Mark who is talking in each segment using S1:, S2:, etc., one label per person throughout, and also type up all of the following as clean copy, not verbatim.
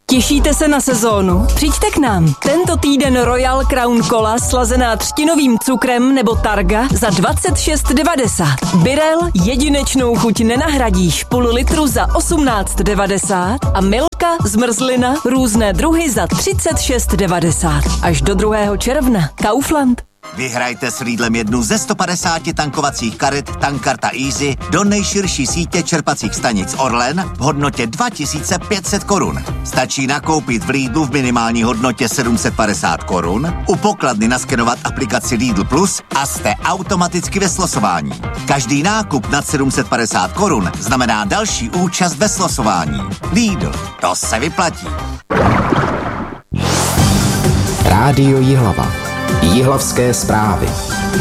S1: Těšíte se na sezónu? Přijďte k nám. Tento týden Royal Crown Cola slazená třtinovým cukrem nebo Targa za 26,90. Birel jedinečnou chuť nenahradíš, půl litru za 18,90 a Milka zmrzlina různé druhy za 36,90. Až do 2. června. Kaufland.
S2: Vyhrajte s Lidlem jednu ze 150 tankovacích karet Tankarta Easy do nejširší sítě čerpacích stanic Orlen v hodnotě 2500 korun. Stačí nakoupit v Lidlu v minimální hodnotě 750 korun, u pokladny naskenovat aplikaci Lidl Plus a jste automaticky ve slosování. Každý nákup nad 750 korun znamená další účast ve slosování. Lidl, to se vyplatí.
S3: Rádio Jihlava. Jihlavské zprávy.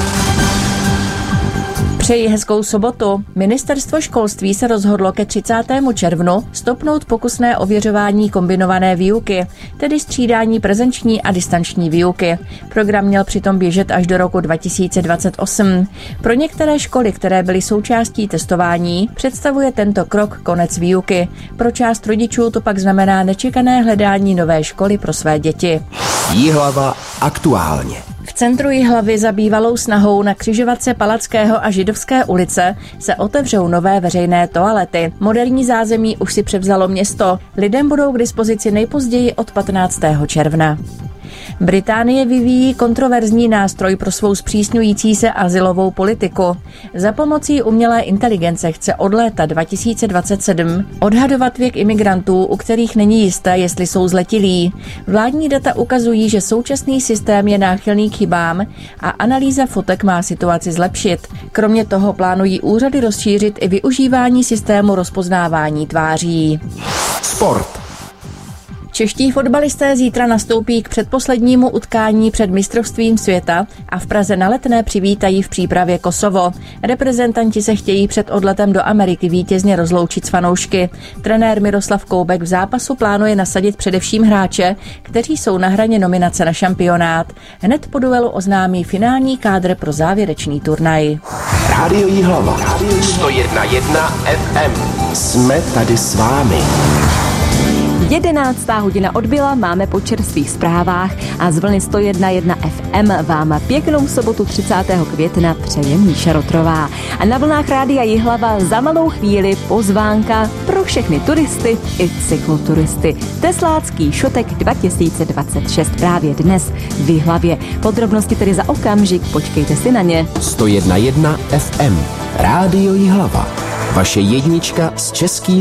S4: Přeji hezkou sobotu. Ministerstvo školství se rozhodlo ke 30. červnu stopnout pokusné ověřování kombinované výuky, tedy střídání prezenční a distanční výuky. Program měl přitom běžet až do roku 2028. Pro některé školy, které byly součástí testování, představuje tento krok konec výuky. Pro část rodičů to pak znamená nečekané hledání nové školy pro své děti.
S3: Jihlava aktuálně.
S4: V centru Jihlavy za bývalou snahou na křižovatce Palackého a Židovské ulice se otevřou nové veřejné toalety. Moderní zázemí už si převzalo město. Lidem budou k dispozici nejpozději od 15. června. Británie vyvíjí kontroverzní nástroj pro svou zpřísňující se azylovou politiku. Za pomocí umělé inteligence chce od léta 2027 odhadovat věk imigrantů, u kterých není jisté, jestli jsou zletilí. Vládní data ukazují, že současný systém je náchylný k chybám a analýza fotek má situaci zlepšit. Kromě toho plánují úřady rozšířit i využívání systému rozpoznávání tváří.
S3: Sport.
S4: Čeští fotbalisté zítra nastoupí k předposlednímu utkání před mistrovstvím světa a v Praze na Letné přivítají v přípravě Kosovo. Reprezentanti se chtějí před odletem do Ameriky vítězně rozloučit s fanoušky. Trenér Miroslav Koubek v zápasu plánuje nasadit především hráče, kteří jsou na hraně nominace na šampionát. Hned po duelu oznámí finální kádr pro závěrečný turnaj.
S3: Rádio Jihlava. 101,1 FM. Jsme tady s vámi.
S5: 11. hodina odbyla, máme po čerstvých zprávách a z vlny 101,1 FM vám pěknou sobotu 30. května přeje Míša Rotrová. A na vlnách Rádia Jihlava za malou chvíli pozvánka pro všechny turisty i cykloturisty. Teslácký šotek 2026 právě dnes v Jihlavě. Podrobnosti tedy za okamžik, počkejte si na ně.
S3: 101,1 FM. Rádio Jihlava. Vaše jednička s českým